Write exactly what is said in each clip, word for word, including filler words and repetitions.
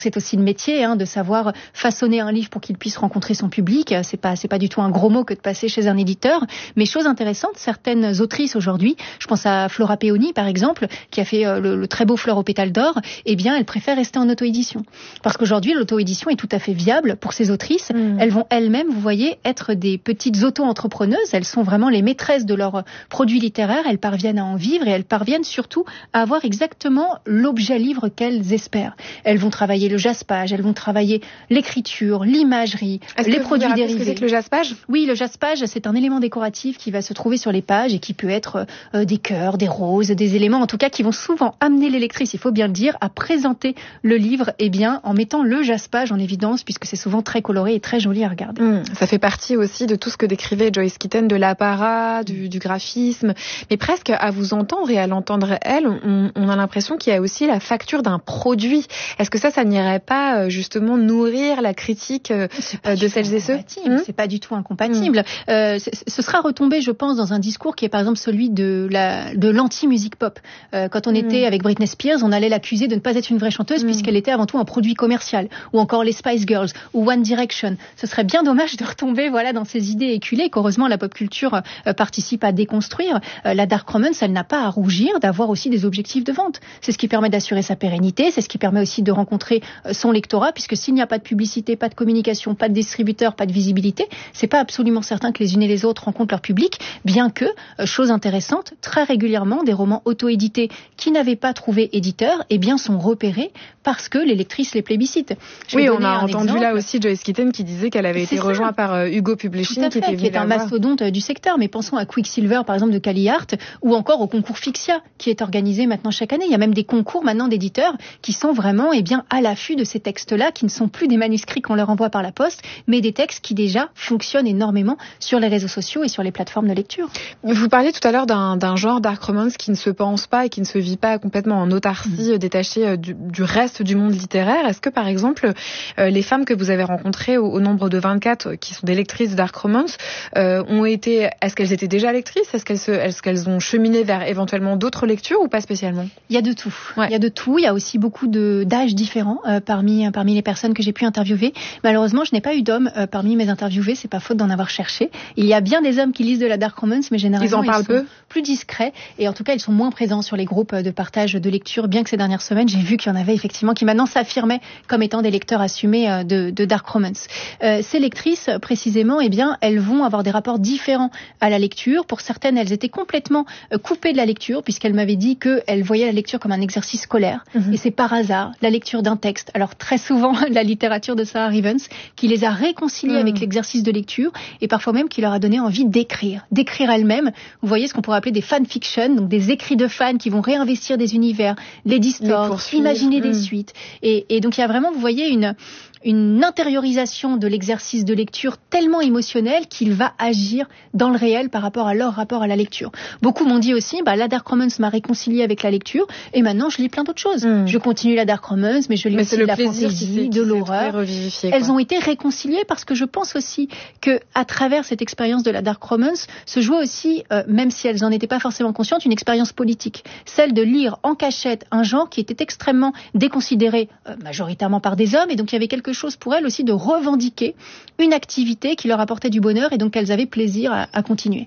C'est aussi le métier hein, de savoir façonner un livre pour qu'il puisse rencontrer son public. C'est pas, c'est pas du tout un gros mot que de passer chez un éditeur. Mais chose intéressante, certaines autrices aujourd'hui, je pense à Flora Peoni par exemple, qui a fait le, le très beau Fleur aux pétales d'or, eh bien, elle préfère rester en auto-édition. Parce qu'aujourd'hui, l'auto-édition est tout à fait viable pour ces autrices. Mmh. Elles vont elles-mêmes, vous voyez, être des petites auto-entrepreneuses. Elles sont vraiment les maîtresses de leurs produits littéraires. Elles parviennent à en vivre et elles parviennent surtout à avoir exactement l'objet livre qu'elles espèrent. Elles vont travailler le jaspage, elles vont travailler l'écriture, l'imagerie, Est-ce les que produits vous dérivés. Ce que c'est que le jaspage ? Oui, le jaspage, c'est un élément décoratif qui va se trouver sur les pages et qui peut être euh, des cœurs, des roses, des éléments en tout cas qui vont souvent amener les lectrices, il faut bien le dire, à présenter le livre eh bien, en mettant le jaspage en évidence puisque c'est souvent très coloré et très joli à regarder. Mmh, ça fait partie aussi de tout ce que décrivait Joyce Kitten, de l'apparat, du, du graphisme, mais presque à vous entendre et à l'entendre elle, on, on a l'impression qu'il y a aussi la facture d'un produit. Est-ce que ça, ça n'irait pas justement nourrir la critique euh, de celles et ceux ? Mmh. C'est pas du tout incompatible. Mmh. Euh, ce sera retombé, je pense, dans un discours qui est par exemple celui de, la, de l'anti-musique pop. Euh, quand on mmh. était avec Britney Spears, on allait l'accuser de ne pas être une vraie chanteuse mmh. puisqu'elle était avant tout un produit commercial. Ou encore les Spice Girls ou One Direction. Ce serait bien dommage de retomber voilà, dans ces idées éculées qu'heureusement la pop culture euh, participe à déconstruire. Euh, la dark romance, elle n'a pas à rougir d'avoir aussi des objectifs de vente. C'est ce qui permet d'assurer sa pérennité, c'est ce qui permet aussi de rencontrer son lectorat, puisque s'il n'y a pas de publicité, pas de communication, pas de distributeur, pas de visibilité, c'est pas absolument certain que les unes et les autres rencontrent leur public, bien que, chose intéressante, très régulièrement, des romans auto-édités qui n'avaient pas trouvé éditeur, eh bien, sont repérés parce que les lectrices les plébiscitent. Je oui, on a entendu exemple. Là aussi Joyce Kitten qui disait qu'elle avait c'est été rejointe par euh, Hugo Publishing, qui, fait, qui est un mastodonte du secteur, mais pensons à Quicksilver, par exemple, de Cali Art, ou encore au concours Fixia, qui est organisé maintenant chaque année. Il y a même des concours maintenant d'éditeurs qui sont vraiment, eh bien, à l'affût de ces textes-là, qui ne sont plus des manuscrits qu'on leur envoie par la poste, mais des textes qui déjà fonctionnent énormément sur les réseaux sociaux et sur les plateformes de lecture. Vous parliez tout à l'heure d'un, d'un genre dark romance qui ne se pense pas et qui ne se vit pas complètement en autarcie, mmh. détachée du, du reste du monde littéraire. Est-ce que, par exemple, euh, les femmes que vous avez rencontrées au, au nombre de vingt-quatre, qui sont des lectrices de dark romance, euh, ont été, est-ce qu'elles étaient déjà lectrices ? Est-ce qu'elles se, est-ce qu'elles ont cheminé vers éventuellement d'autres lectures ou pas spécialement ? Il y a de tout. Ouais. Il y a de tout. Il y a aussi beaucoup de, d'âges différents euh, parmi, parmi les personnes que j'ai pu interviewer. Malheureusement, je n'ai pas eu d'hommes euh, parmi mes interviewés. C'est pas faute d'en avoir cherché. Il y a bien des hommes qui lisent de la dark romance, mais généralement ils en parlent ils peu. sont plus discrets et en tout cas ils sont moins présents sur les groupes de partage de lecture. Bien que ces dernières semaines, j'ai vu qu'il y en avait effectivement qui maintenant s'affirmaient comme étant des lecteurs assumés euh, de, de dark romance. Euh, ces lectrices, précisément, eh bien, elles vont avoir des rapports différents à la lecture. Pour certaines, elles étaient complètement euh, coupées de la lecture puisqu'elles m'avaient dit qu'elles voyaient la lecture comme un exercice scolaire. Mmh. Et c'est par hasard la lecture d'un texte. Alors très souvent la littérature de Sarah Rivens qui les a réconciliées mmh. avec l'exercice de lecture et parfois même qui leur a donné envie d'écrire, d'écrire elles-mêmes. Vous voyez ce qu'on pourrait appeler des fanfictions, donc des écrits de fans qui vont réinvestir des univers, les distordre, imaginer mmh. des suites. Et, et donc il y a vraiment, vous voyez, une une intériorisation de l'exercice de lecture tellement émotionnel qu'il va agir dans le réel par rapport à leur rapport à la lecture. Beaucoup m'ont dit aussi, bah, la dark romance m'a réconcilié avec la lecture et maintenant je lis plein d'autres choses. Mmh. Je continue la dark romance, mais je lis mais aussi de la fantaisie, de l'horreur. Elles ont été réconciliées parce que je pense aussi que à travers cette expérience de la dark romance se joue aussi, euh, même si elles n'en étaient pas forcément conscientes, une expérience politique. Celle de lire en cachette un genre qui était extrêmement déconsidéré, euh, majoritairement par des hommes, et donc il y avait quelque chose pour elles aussi de revendiquer une activité qui leur apportait du bonheur et donc elles avaient plaisir à, à continuer.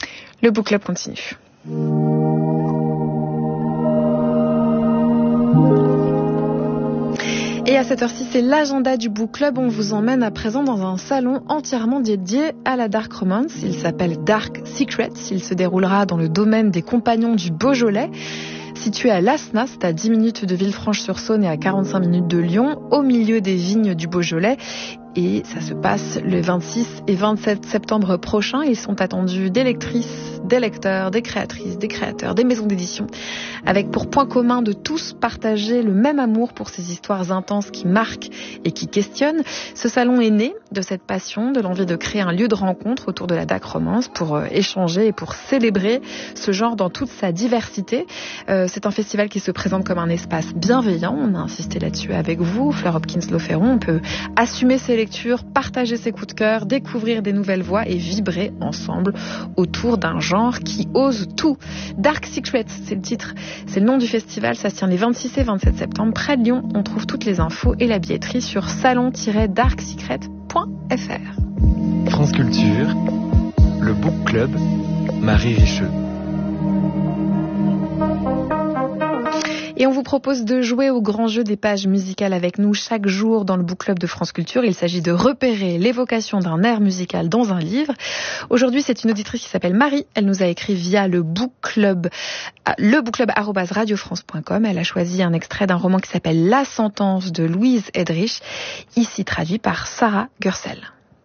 Le Book Club continue. Et à cette heure-ci, c'est l'agenda du Book Club. On vous emmène à présent dans un salon entièrement dédié à la dark romance. Il s'appelle Dark Secrets. Il se déroulera dans le domaine des Compagnons du Beaujolais. Situé à Lasnas, c'est à dix minutes de Villefranche-sur-Saône et à quarante-cinq minutes de Lyon, au milieu des vignes du Beaujolais. Et ça se passe le vingt-six et vingt-sept septembre prochain. Ils sont attendus des lectrices, des lecteurs, des créatrices, des créateurs, des maisons d'édition, avec pour point commun de tous partager le même amour pour ces histoires intenses qui marquent et qui questionnent. Ce salon est né de cette passion, de l'envie de créer un lieu de rencontre autour de la dark romance pour échanger et pour célébrer ce genre dans toute sa diversité. Euh, c'est un festival qui se présente comme un espace bienveillant. On a insisté là-dessus avec vous, Fleur Hopkins-Loferron. On peut assumer ses lectures lecture, partager ses coups de cœur, découvrir des nouvelles voix et vibrer ensemble autour d'un genre qui ose tout. Dark Secrets, c'est le titre, c'est le nom du festival. Ça se tient les vingt-six et vingt-sept septembre près de Lyon. On trouve toutes les infos et la billetterie sur salon tiret dark secret point f r. France Culture, le Book Club, Marie Richeux. Et on vous propose de jouer au grand jeu des pages musicales avec nous chaque jour dans le Book Club de France Culture. Il s'agit de repérer l'évocation d'un air musical dans un livre. Aujourd'hui, c'est une auditrice qui s'appelle Marie. Elle nous a écrit via le Book Club, le book club arobase radio france point com. Elle a choisi un extrait d'un roman qui s'appelle La Sentence de Louise Eydrich, ici traduit par Sarah Gursel.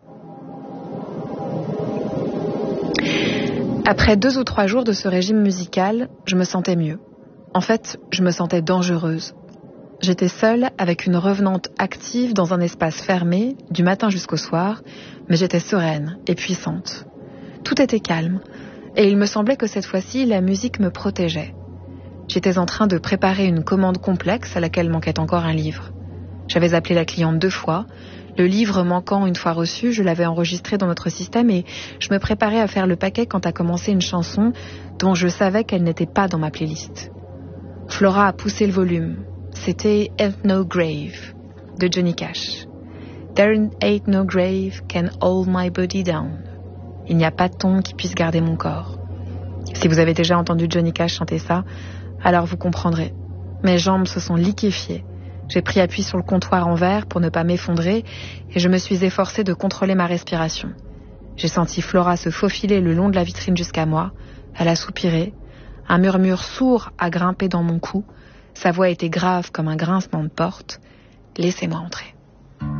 Après deux ou trois jours de ce régime musical, je me sentais mieux. En fait, je me sentais dangereuse. J'étais seule avec une revenante active dans un espace fermé, du matin jusqu'au soir, mais j'étais sereine et puissante. Tout était calme, et il me semblait que cette fois-ci, la musique me protégeait. J'étais en train de préparer une commande complexe à laquelle manquait encore un livre. J'avais appelé la cliente deux fois. Le livre manquant une fois reçu, je l'avais enregistré dans notre système et je me préparais à faire le paquet quand a commencé une chanson dont je savais qu'elle n'était pas dans ma playlist. Flora a poussé le volume. C'était Ain't No Grave de Johnny Cash. There ain't no grave can hold my body down. Il n'y a pas de tombe qui puisse garder mon corps. Si vous avez déjà entendu Johnny Cash chanter ça, alors vous comprendrez. Mes jambes se sont liquéfiées. J'ai pris appui sur le comptoir en verre pour ne pas m'effondrer et je me suis efforcée de contrôler ma respiration. J'ai senti Flora se faufiler le long de la vitrine jusqu'à moi. Elle a soupiré. Un murmure sourd a grimpé dans mon cou. Sa voix était grave comme un grincement de porte. « Laissez-moi entrer. »